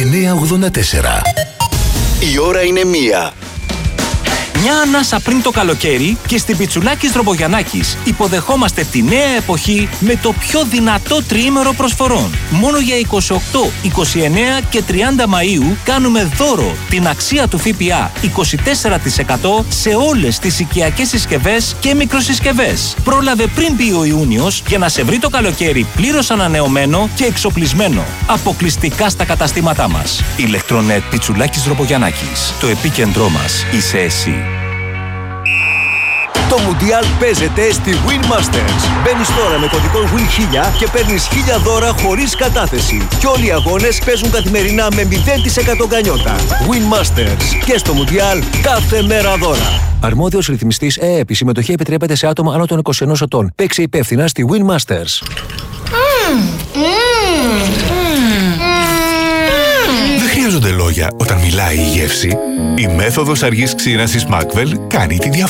984. Η ώρα είναι 1. Μια ανάσα πριν το καλοκαίρι και στην Πιτσουλάκης Δρομογιαννάκης υποδεχόμαστε τη νέα εποχή με το πιο δυνατό τριήμερο προσφορών. Μόνο για 28, 29 και 30 Μαΐου κάνουμε δώρο την αξία του ΦΠΑ 24% σε όλες τις οικιακές συσκευές και μικροσυσκευές. Πρόλαβε πριν μπει ο Ιούνιος για να σε βρει το καλοκαίρι πλήρως ανανεωμένο και εξοπλισμένο. Αποκλειστικά στα καταστήματά μας. Ηλεκτρονετ Πιτσουλάκης Δρομογιαννάκης. Το επίκεντρό μας είσαι εσύ. Το Μουντιάλ παίζεται στη Win Masters. Μπαίνεις τώρα με κωδικό WIN1000 και παίρνεις 1000 δώρα χωρίς κατάθεση. Και όλοι οι αγώνες παίζουν καθημερινά με 0% γκανιότα. Win Masters. Και στο Μουντιάλ κάθε μέρα δώρα. Αρμόδιος ρυθμιστής ΕΕΠ. Η συμμετοχή επιτρέπεται σε άτομα άνω των 21 ετών. Παίξε υπεύθυνα στη Win Masters. Δεν χρειάζονται λόγια όταν μιλάει η γεύση. Η μέθοδος αργής ξύρανσης Macvel κάνει τη διαφορά.